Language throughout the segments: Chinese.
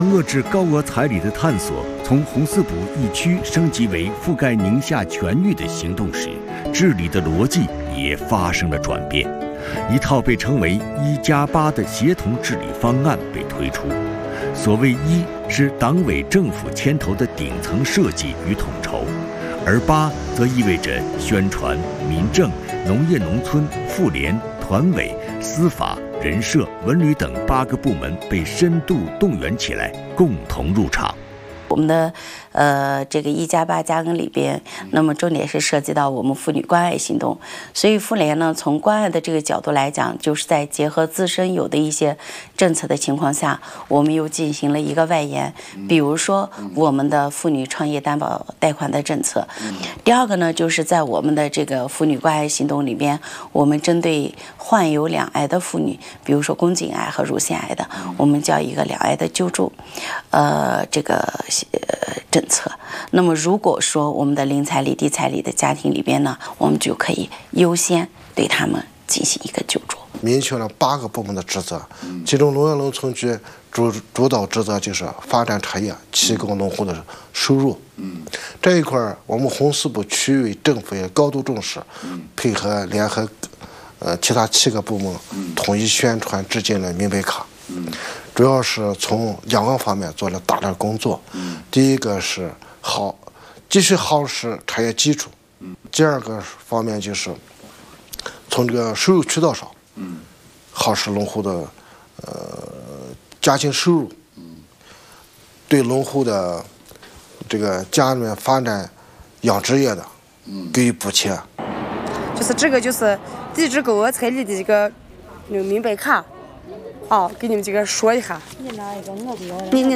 遏制高额彩礼的探索从红四补一区升级为覆盖宁夏全域的行动时，治理的逻辑也发生了转变。一套被称为1+8的协同治理方案被推出。所谓1是党委政府牵头的顶层设计与统筹，而8则意味着宣传、民政、农业农村、妇联、团委、司法、人社、文旅等8个部门被深度动员起来，共同入场。 我们的这个1+8加更里边，那么重点是涉及到我们妇女关爱行动，所以妇联呢，从关爱的这个角度来讲，就是在结合自身有的一些政策的情况下，我们又进行了一个外延，比如说我们的妇女创业担保贷款的政策。第二个呢，就是在我们的这个妇女关爱行动里边，我们针对患有两癌的妇女，比如说宫颈癌和乳腺癌的，我们叫一个两癌的救助，这个政策。那么如果说我们的零彩礼、低彩礼的家庭里边呢，我们就可以优先对他们进行一个救助。 明确了8个部门的职责，其中农业农村局主导职责就是发展产业，提高农户的收入。这一块我们红四补区域政府也高度重视，配合联合其他7个部门统一宣传制定了明白卡。主要是从2个方面做了大量工作。第一个是继续夯实产业基础。第二个方面就是从这个收入渠道上，夯实农户的家庭收入，对农户的这个家里面发展养殖业的给予补贴。 就是这个就是抵制高额彩礼的这个明白卡。给你们几个说一下。你拿一个，我不要。你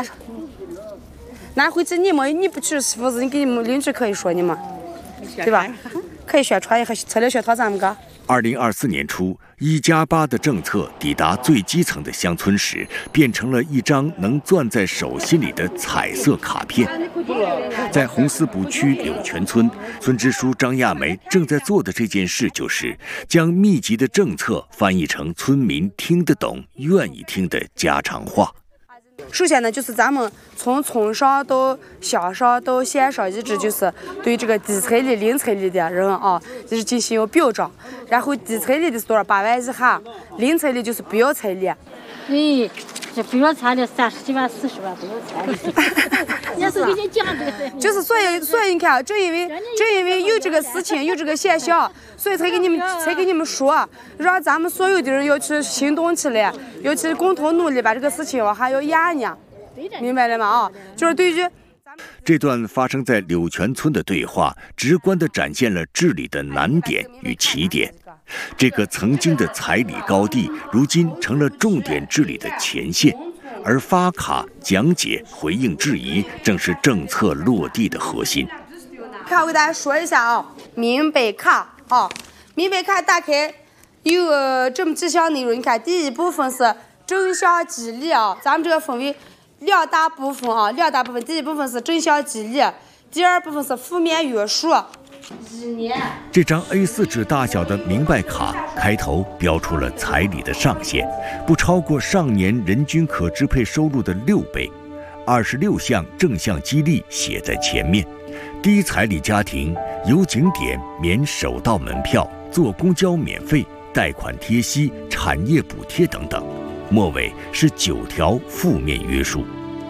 拿回去你不去媳妇子，你给你们邻居可以说你们，对吧？可以宣传一下，策略宣传咱们个。 2024年初，1+8的政策抵达最基层的乡村时，变成了一张能攥在手心里的彩色卡片。在红四补区柳泉村，村支书张亚梅正在做的这件事，就是将密集的政策翻译成村民听得懂、愿意听的家常话。 首先呢，就是咱们从村上到乡上到县上，一直就是对这个低彩礼、零彩礼的人就是进行表彰。然后低彩礼的是多少8万以下，零彩礼就是不要彩礼。 这不要彩礼30几万、40万不要彩礼。也是给你讲的。 就是所以你看，正因为有这个事情，有这个现象，所以才给你们说，让咱们所有的人要去行动起来，要去共同努力把这个事情往下要压呢。明白了吗？就是对于这段发生在柳泉村的对话，直观地展现了治理的难点与起点。这个曾经的彩礼高地，如今成了重点治理的前线，而发卡、讲解、回应质疑，正是政策落地的核心。 看，我给大家说一下明白卡明白卡打开有这么几项内容。你看，第一部分是正向激励咱们这个分为2大部分第一部分是正向激励，第二部分是负面约束。 这张 A4 纸大小的明白卡开头标出了彩礼的上限，不超过上年人均可支配收入的6倍，26项正向激励写在前面。低彩礼家庭游景点免首道门票，坐公交免费，贷款贴息、产业补贴等等。末尾是9条负面约束。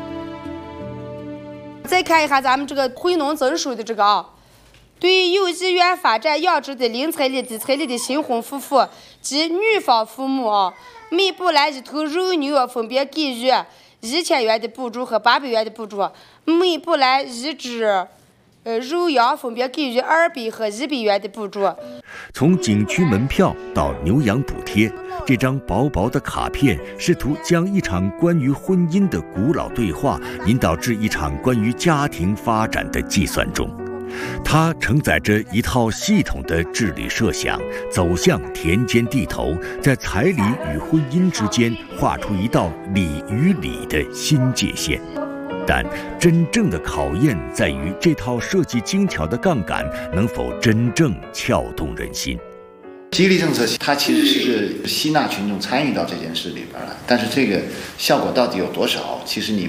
再看一下咱们这个回农增收的这个对有意愿发展养殖的零彩礼、低彩礼的新婚夫妇及女方父母每捕来1头肉牛分别给予1000元的补助和800元的补助，每捕来1只肉羊分别给予200和100元的补助。 从景区门票到牛羊补贴，这张薄薄的卡片试图将一场关于婚姻的古老对话引导至一场关于家庭发展的计算中。它承载着一套系统的治理设想，走向田间地头，在彩礼与婚姻之间画出一道礼与理的新界限。但真正的考验在于这套设计精巧的杠杆能否真正撬动人心。 激励政策它其实是吸纳群众参与到这件事里边来，但是这个效果到底有多少，其实你